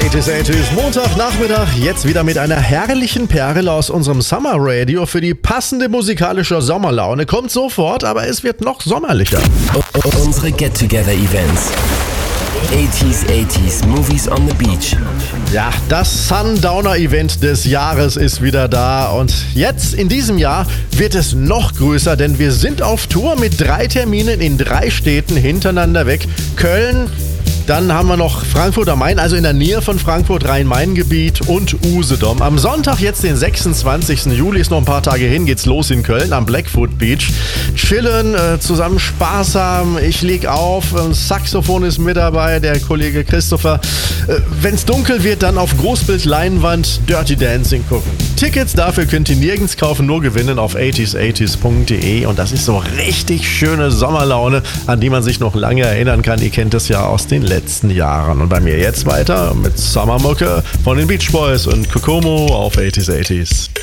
80s, Montagnachmittag, jetzt wieder mit einer herrlichen Perle aus unserem Summer Radio für die passende musikalische Sommerlaune. Kommt sofort, aber es wird noch sommerlicher. Unsere Get-Together-Events. 80s, Movies on the Beach. Ja, das Sundowner-Event des Jahres ist wieder da und jetzt in diesem Jahr wird es noch größer, denn wir sind auf Tour mit 3 Terminen in 3 Städten hintereinander weg. Köln, dann haben wir noch Frankfurt am Main, also in der Nähe von Frankfurt, Rhein-Main-Gebiet und Usedom. Am Sonntag, jetzt den 26. Juli, ist noch ein paar Tage hin, geht's los in Köln am Blackfoot Beach. Chillen, zusammen Spaß haben, ich leg auf, ein Saxophon ist mit dabei, der Kollege Christopher. Wenn's dunkel wird, dann auf Großbildleinwand Dirty Dancing gucken. Tickets dafür könnt ihr nirgends kaufen, nur gewinnen auf 80s80s.de und das ist so richtig schöne Sommerlaune, an die man sich noch lange erinnern kann. Ihr kennt das ja aus den letzten Jahren. Und bei mir jetzt weiter mit Sommermucke von den Beach Boys und Kokomo auf 80s80s.